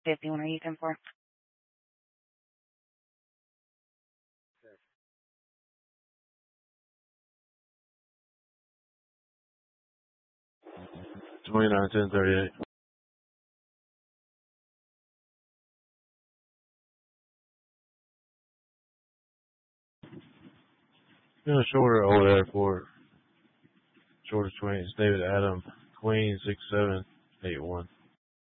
51 are you looking for? $29, 1038. Shorter Old Airport. Shorter 20. It's David Adam. Queen 6781.